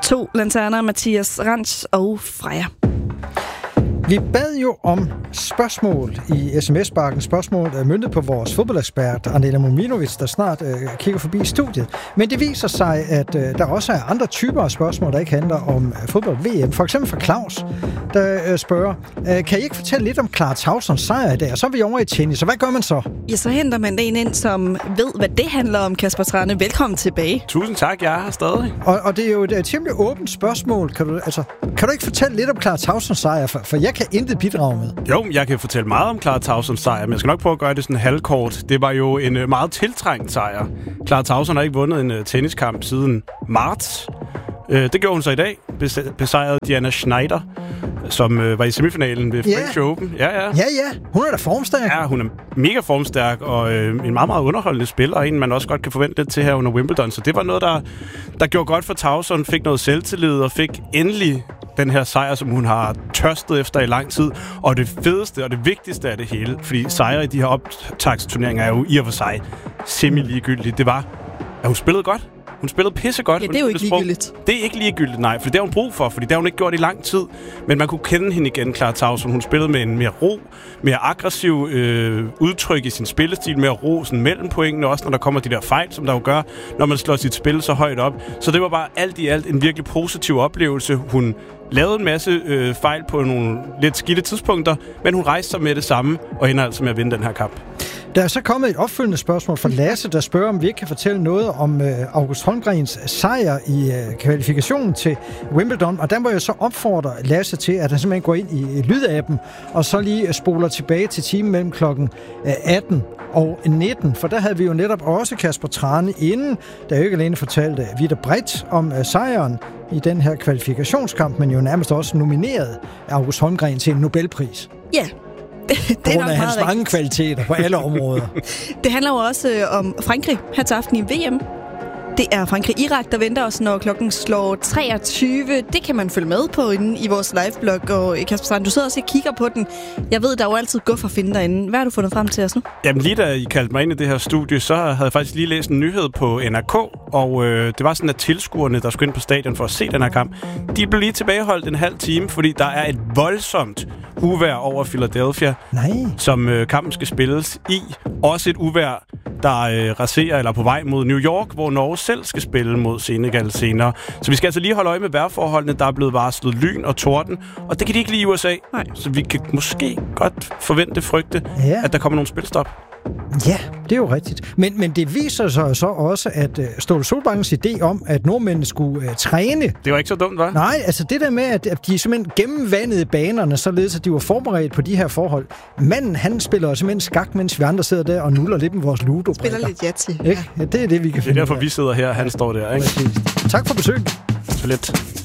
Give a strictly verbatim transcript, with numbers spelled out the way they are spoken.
to lanterner, Mathias Ranch og Freja. Vi bad jo om spørgsmål i sms-bakken. Spørgsmål er møntet på vores fodboldekspert, Anela Mominovic, der snart øh, kigger forbi studiet. Men det viser sig, at øh, der også er andre typer af spørgsmål, der ikke handler om øh, fodbold-V M. For eksempel fra Claus, der øh, spørger, øh, kan I ikke fortælle lidt om Clara Tausons sejr i dag? Og så er vi over i tennis, så hvad gør man så? Ja, så henter man en ind, som ved, hvad det handler om, Kasper Trane. Velkommen tilbage. Tusind tak, jeg er her stadig. Og, og det er jo et, et temmelig åbent spørgsmål. Kan du, altså, kan du ikke fortælle lidt om Clara Tausons sejr? For, for jeg kan intet bidrage med. Jo, jeg kan fortælle meget om Clara Tausons sejr, men jeg skal nok prøve at gøre det sådan halvkort. Det var jo en meget tiltrængt sejr. Clara Tauson har ikke vundet en uh, tenniskamp siden marts. Uh, det gjorde hun så i dag. Bes- besejrede Diana Schneider, som uh, var i semifinalen ved French yeah. Open. Ja, ja. Ja, ja. Hun er da formstærk. Ja, hun er mega formstærk, og uh, en meget, meget underholdende spiller, og en, man også godt kan forvente lidt til her under Wimbledon. Så det var noget, der, der gjorde godt for Tauson, fik noget selvtillid, og fik endelig den her sejr, som hun har tørstet efter i lang tid. Og det fedeste og det vigtigste af det hele, fordi sejre i de her optagsturneringer er jo i og for sig semi-ligegyldigt. Det var, at hun spillede godt. Hun spillede pissegodt. Ja, det er jo ikke ligegyldigt. Det er ikke ligegyldigt, nej, for det har hun brug for, fordi det har hun ikke gjort i lang tid. Men man kunne kende hende igen, Clara Tauson. Hun spillede med en mere ro, mere aggressiv øh, udtryk i sin spillestil, mere ro sådan mellem pointene, også når der kommer de der fejl, som der jo gør, når man slår sit spil så højt op. Så det var bare alt i alt en virkelig positiv oplevelse. Hun lavede en masse øh, fejl på nogle lidt skidte tidspunkter, men hun rejste sig med det samme, og ender altså med at vinde den her kamp. Der er så kommet et opfølgende spørgsmål fra Lasse, der spørger, om vi ikke kan fortælle noget om øh, August Holmgrens sejr i øh, kvalifikationen til Wimbledon. Og der må jeg så opfordre Lasse til, at han simpelthen går ind i lydappen, og så lige spoler tilbage til timen mellem klokken atten og nitten. For der havde vi jo netop også Kasper Trane inden, der jo ikke alene fortalte vidt og bredt om øh, sejren i den her kvalifikationskamp, men jo nærmest også nomineret August Holmgren til en Nobelpris. Ja. Det, det på grund af hans mange kvaliteter på alle områder. Det handler jo også øh, om Frankrig her til aften i V M. Det er Frankrig-Irak, der venter os, når klokken slår treogtyve. Det kan man følge med på inde i vores liveblog. Og Kasper Strand, du sidder også og kigger på den. Jeg ved, der er jo altid guf at finde derinde. Hvad har du fundet frem til os nu? Jamen lige da I kaldte mig ind i det her studie, så havde jeg faktisk lige læst en nyhed på N R K. Og øh, det var sådan, at tilskuerne, der skulle ind på stadion for at se den her kamp, de blev lige tilbageholdt en halv time, fordi der er et voldsomt uvejr over Philadelphia, Nej. som øh, kampen skal spilles i. Også et uvejr, der øh, raserer eller er på vej mod New York, hvor Norge selv skal spille mod Senegal senere. Så vi skal altså lige holde øje med vejrforholdene. Der er blevet varslet lyn og torden, og det kan de ikke lide i U S A. Nej. Så vi kan måske godt forvente, frygte, ja. at der kommer nogle spilstop. Ja, det er jo rigtigt. Men, men det viser sig så også, at uh, Ståle Solbakkens idé om, at nordmændene skulle uh, træne... Det var ikke så dumt, hva'? Nej, altså det der med, at, at de simpelthen gennemvandede banerne, således at de var forberedt på de her forhold. Manden, han spiller simpelthen skak, mens vi andre sidder der og nuller lidt med vores ludo. Spiller lidt Yatzy. Ja. Ja, det er det, vi kan Det er finde. derfor, vi sidder her, han står der, ikke? Tak for besøget. Så lidt.